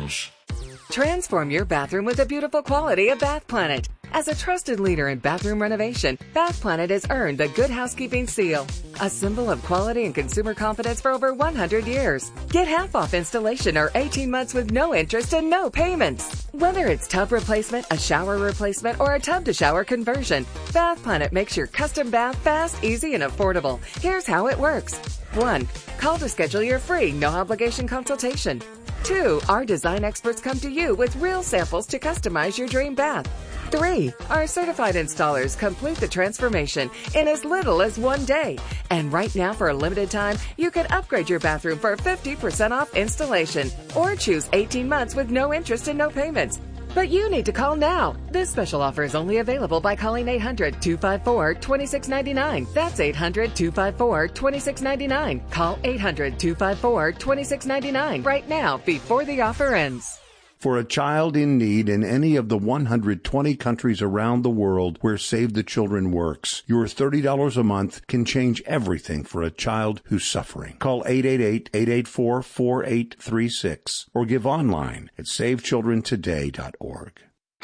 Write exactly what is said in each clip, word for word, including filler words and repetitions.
Rouge. Transform your bathroom with the beautiful quality of Bath Planet. As a trusted leader in bathroom renovation, Bath Planet has earned the Good Housekeeping seal, a symbol of quality and consumer confidence for over one hundred years. Get half off installation or eighteen months with no interest and no payments. Whether it's tub replacement, a shower replacement, or a tub-to-shower conversion, Bath Planet makes your custom bath fast, easy, and affordable. Here's how it works. One, call to schedule your free, no-obligation consultation. Two, our design experts come to you with real samples to customize your dream bath. Three, our certified installers complete the transformation in as little as one day. And right now, for a limited time, you can upgrade your bathroom for fifty percent off installation or choose eighteen months with no interest and no payments. But you need to call now. This special offer is only available by calling eight hundred, two five four, two six nine nine. That's eight hundred, two five four, two six nine nine. Call eight hundred, two five four, two six nine nine right now before the offer ends. For a child in need in any of the one hundred twenty countries around the world where Save the Children works, your thirty dollars a month can change everything for a child who's suffering. Call eight eight eight, eight eight four, four eight three six or give online at save children today dot org.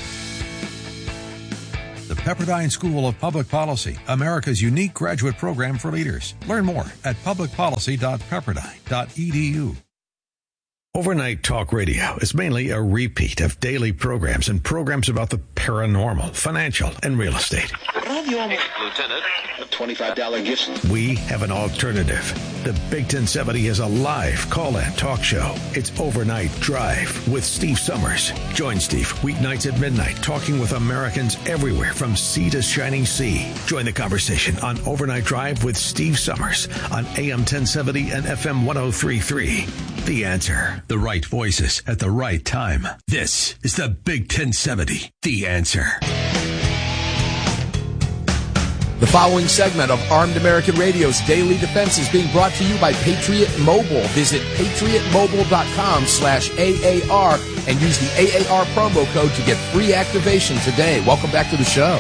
The Pepperdine School of Public Policy, America's unique graduate program for leaders. Learn more at public policy dot pepperdine dot e d u. Overnight Talk Radio is mainly a repeat of daily programs and programs about the paranormal, financial, and real estate. Lieutenant, a twenty-five dollars gift. We have an alternative. The Big ten seventy is a live call-in talk show. It's Overnight Drive with Steve Summers. Join Steve weeknights at midnight, talking with Americans everywhere from sea to shining sea. Join the conversation on Overnight Drive with Steve Summers on A M ten seventy and F M ten thirty-three. The Answer. The right voices at the right time. This is the Big ten seventy. The Answer. The following segment of Armed American Radio's Daily Defense is being brought to you by Patriot Mobile. Visit patriot mobile dot com slash A A R and use the A A R promo code to get free activation today. Welcome back to the show.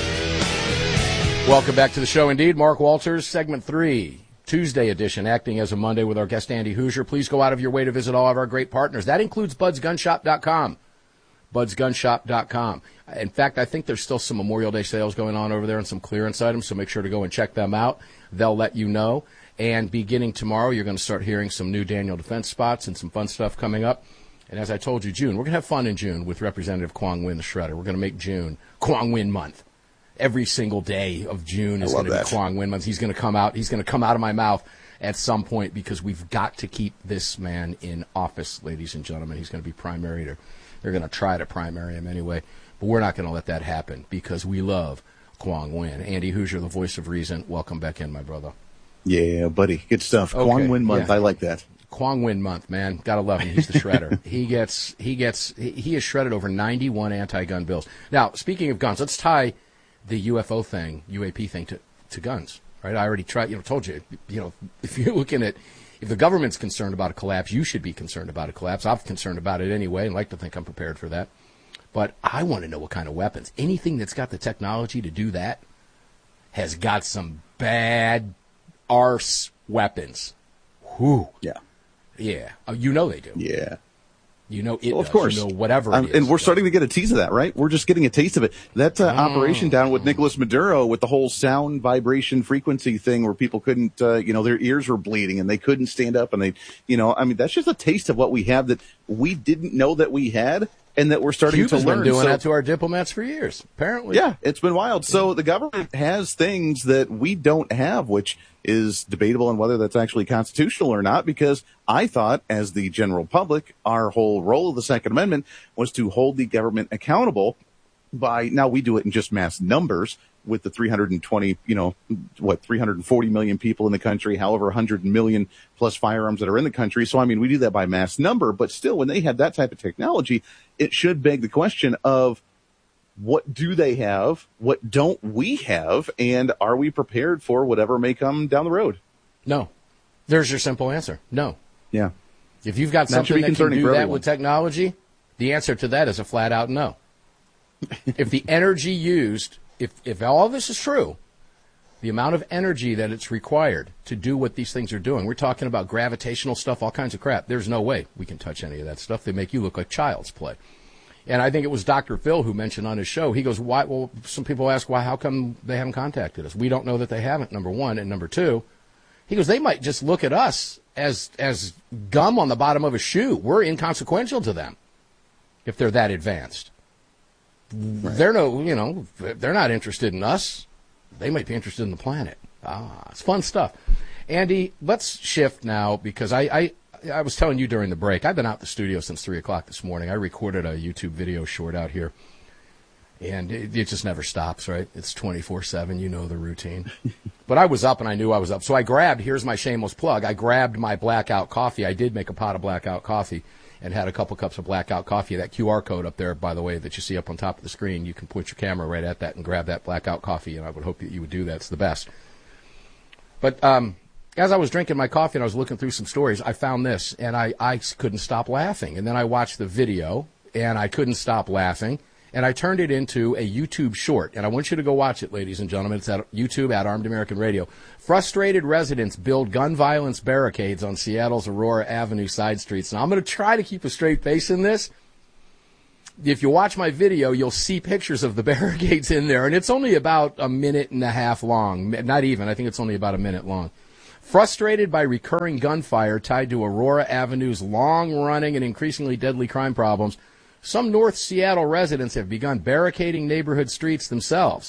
Welcome back to the show indeed. Mark Walters, segment three. Tuesday edition, acting as a Monday with our guest Andy Hoosier. Please go out of your way to visit all of our great partners. That includes buds gun shop dot com. buds gun shop dot com. In fact, I think there's still some Memorial Day sales going on over there and some clearance items, so make sure to go and check them out. They'll let you know. And beginning tomorrow, you're going to start hearing some new Daniel Defense spots and some fun stuff coming up. And as I told you, June, we're going to have fun in June with Representative Kwong Win, the Shredder. We're going to make June Kwong Win month. Every single day of June is going to be Kwong Win month. He's going to come out. He's going to come out of my mouth at some point because we've got to keep this man in office, ladies and gentlemen. He's going to be primaried, or they're going to try to primary him anyway. But we're not going to let that happen because we love Kwong Win. Andy Hoosier, the voice of reason. Welcome back in, my brother. Yeah, buddy. Good stuff. Okay, Kwong Win month. Yeah. I like that. Kwong Win month, man. Gotta love him. He's the shredder. he gets, he gets, he, he has shredded over ninety-one anti-gun bills. Now, speaking of guns, let's tie the U F O thing, U A P thing, to, to guns, right? I already tried, you know, told you, you know, if you're looking at, if the government's concerned about a collapse, you should be concerned about a collapse. I'm concerned about it anyway and like to think I'm prepared for that. But I want to know what kind of weapons. Anything that's got the technology to do that has got some bad arse weapons. Whew. Yeah. Yeah. Oh, you know they do. Yeah. You know it well, of does. course. You know whatever it um, is. And we're starting to get a tease of that, right? We're just getting a taste of it. That uh, Mm. operation down with Nicolas Maduro with the whole sound vibration frequency thing where people couldn't, uh, you know, their ears were bleeding and they couldn't stand up and they, you know, I mean, that's just a taste of what we have that we didn't know that we had and that we're starting Cuba's to learn. been doing so, that to our diplomats for years, apparently. Yeah, it's been wild. So the government has things that we don't have, which is debatable on whether that's actually constitutional or not, because I thought, as the general public, our whole role of the Second Amendment was to hold the government accountable by, now we do it in just mass numbers with the three hundred twenty, you know, what, three hundred forty million people in the country, however, one hundred million plus firearms that are in the country. So, I mean, we do that by mass number, but still, when they have that type of technology, it should beg the question of, what do they have? What don't we have? And are we prepared for whatever may come down the road? No. There's your simple answer. No. Yeah. If you've got That something that can do that everyone. with technology, the answer to that is a flat out no. If the energy used, if, if all this is true, the amount of energy that it's required to do what these things are doing. We're talking about gravitational stuff, all kinds of crap. There's no way we can touch any of that stuff. They make you look like child's play. And I think it was Doctor Phil who mentioned on his show, he goes, why? Well, some people ask, why, how come they haven't contacted us? We don't know that they haven't, number one. And number two, he goes, they might just look at us as as gum on the bottom of a shoe. We're inconsequential to them if they're that advanced. Right. They're no, you know, they're not interested in us. They might be interested in the planet. Ah, it's fun stuff. Andy, let's shift now because I, I, I was telling you during the break, I've been out the studio since three o'clock this morning. I recorded a YouTube video short out here, and it, it just never stops, right? It's twenty-four seven. You know the routine. But I was up, and I knew I was up. So I grabbed, here's my shameless plug, I grabbed my Blackout coffee. I did make a pot of Blackout coffee and had a couple cups of Blackout coffee. That Q R code up there, by the way, that you see up on top of the screen, you can put your camera right at that and grab that Blackout coffee, and I would hope that you would do that. It's the best. But um, as I was drinking my coffee and I was looking through some stories, I found this, and I, I couldn't stop laughing. And then I watched the video, and I couldn't stop laughing, and I turned it into a YouTube short. And I want you to go watch it, ladies and gentlemen. It's at YouTube at Armed American Radio. Frustrated residents build gun violence barricades on Seattle's Aurora Avenue side streets. Now, I'm going to try to keep a straight face in this. If you watch my video, you'll see pictures of the barricades in there, and it's only about a minute and a half long. Not even. I think it's only about a minute long. Frustrated by recurring gunfire tied to Aurora Avenue's long-running and increasingly deadly crime problems, some North Seattle residents have begun barricading neighborhood streets themselves.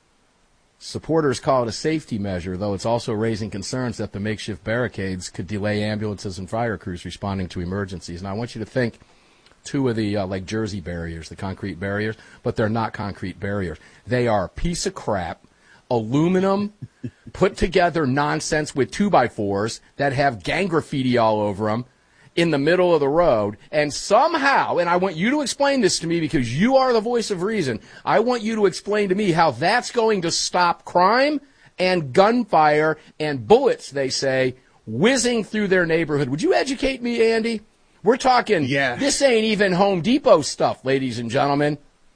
Supporters call it a safety measure, though it's also raising concerns that the makeshift barricades could delay ambulances and fire crews responding to emergencies. Now, I want you to think two of the, uh, like Jersey barriers, the concrete barriers, but they're not concrete barriers. They are a piece of crap, aluminum, put together nonsense with two by fours that have gang graffiti all over them in the middle of the road, and somehow, and I want you to explain this to me because you are the voice of reason, I want you to explain to me how that's going to stop crime and gunfire and bullets, they say, whizzing through their neighborhood. Would you educate me, Andy? We're talking, yeah. This ain't even Home Depot stuff, ladies and gentlemen.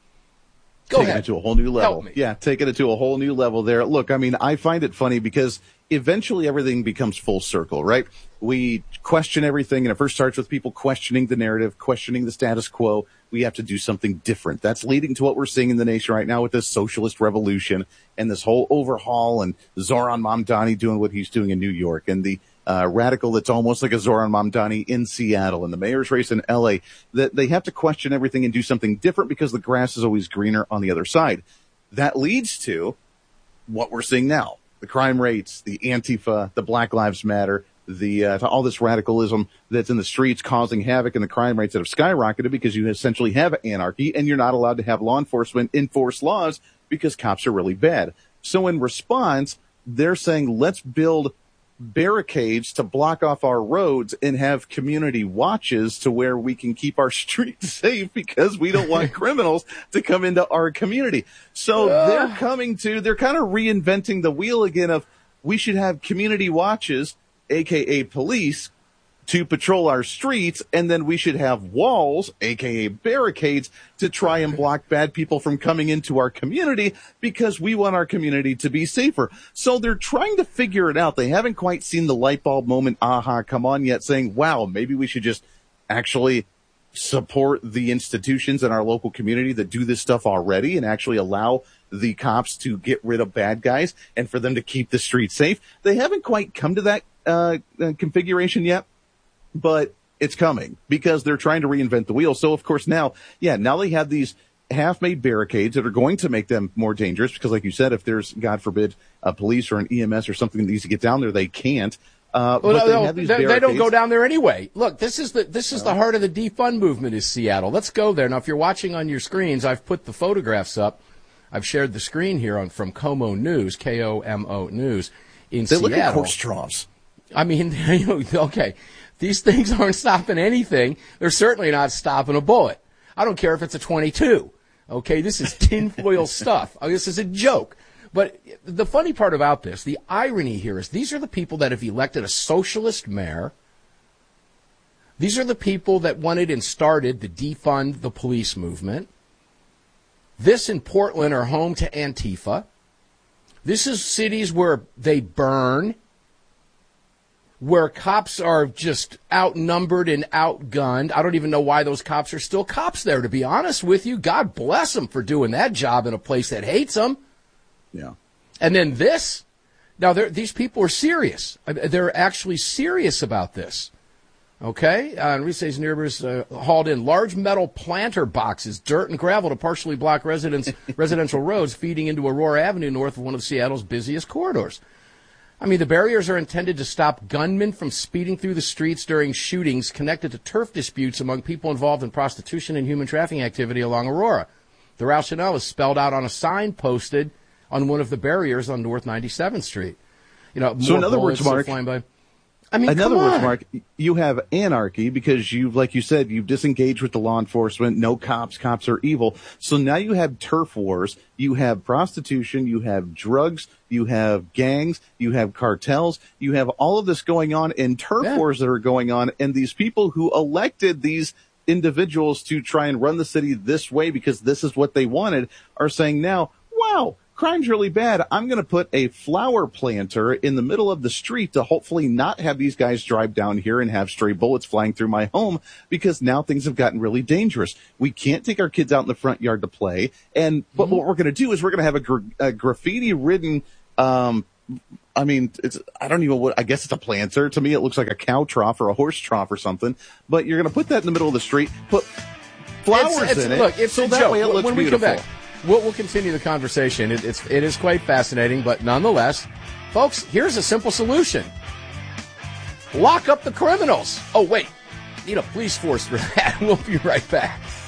Go taking ahead. it to a whole new level. Help me. Yeah, taking it to a whole new level there. Look, I mean, I find it funny because eventually everything becomes full circle, right? We question everything, and it first starts with people questioning the narrative, questioning the status quo. We have to do something different. That's leading to what we're seeing in the nation right now with this socialist revolution and this whole overhaul, and Zoran Mamdani doing what he's doing in New York, and the uh, radical that's almost like a Zoran Mamdani in Seattle, and the mayor's race in L A. That they have to question everything and do something different because the grass is always greener on the other side. That leads to what we're seeing now. The crime rates, the Antifa, the Black Lives Matter, the uh, all this radicalism that's in the streets causing havoc, and the crime rates that have skyrocketed because you essentially have anarchy and you're not allowed to have law enforcement enforce laws because cops are really bad. So in response, they're saying, let's build barricades to block off our roads and have community watches to where we can keep our streets safe because we don't want criminals to come into our community. So uh. they're coming to, they're kind of reinventing the wheel again of we should have community watches, aka police, to patrol our streets, and then we should have walls, aka barricades, to try and block bad people from coming into our community because we want our community to be safer. So they're trying to figure it out. They haven't quite seen the light bulb moment, aha, come on yet, saying, wow, maybe we should just actually support the institutions in our local community that do this stuff already and actually allow the cops to get rid of bad guys and for them to keep the streets safe. They haven't quite come to that uh, uh configuration yet. But it's coming because they're trying to reinvent the wheel. So, of course, now, yeah, now they have these half-made barricades that are going to make them more dangerous because, like you said, if there's, God forbid, a police or an E M S or something that needs to get down there, they can't. Uh, well, but no, they, no, have these they, they don't go down there anyway. Look, this is the this is the heart of the defund movement is Seattle. Let's go there. Now, if you're watching on your screens, I've put the photographs up. I've shared the screen here on from KOMO News, K O M O News, in they Seattle. They look like horse troughs. I mean, you know, okay. These things aren't stopping anything. They're certainly not stopping a bullet. I don't care if it's a twenty-two. Okay, this is tinfoil stuff. Oh, this is a joke. But the funny part about this, the irony here is these are the people that have elected a socialist mayor. These are the people that wanted and started the defund the police movement. This in Portland are home to Antifa. This is cities where they burn, where cops are just outnumbered and outgunned. I don't even know why those cops are still cops there, to be honest with you. God bless them for doing that job in a place that hates them. Yeah. And then this. Now, these people are serious. They're actually serious about this. Okay? Uh, Enrique's neighbors uh, hauled in large metal planter boxes, dirt and gravel to partially block residents, residential roads feeding into Aurora Avenue north of one of Seattle's busiest corridors. I mean, the barriers are intended to stop gunmen from speeding through the streets during shootings connected to turf disputes among people involved in prostitution and human trafficking activity along Aurora. The rationale is spelled out on a sign posted on one of the barriers on North ninety-seventh Street. You know, so in other words, Mark, flying by. I mean, in other come words, on. Mark, you have anarchy because you, like you said, you've disengaged with the law enforcement. No cops, cops are evil. So now you have turf wars, you have prostitution, you have drugs, you have gangs, you have cartels, you have all of this going on in turf yeah. wars that are going on, and these people who elected these individuals to try and run the city this way because this is what they wanted are saying now, wow, crime's really bad. I'm going to put a flower planter in the middle of the street to hopefully not have these guys drive down here and have stray bullets flying through my home because now things have gotten really dangerous. We can't take our kids out in the front yard to play. And but mm-hmm. what we're going to do is we're going to have a, gra- a graffiti-ridden, um, I mean, it's I don't even what I guess it's a planter. To me, it looks like a cow trough or a horse trough or something. But you're going to put that in the middle of the street, put flowers it's, it's, in it, look, it's so a that joke. way it looks when beautiful. We come back, We'll, we'll continue the conversation. It, it's, it is quite fascinating, but nonetheless, folks, here's a simple solution. Lock up the criminals. Oh, wait. Need a police force for that. We'll be right back.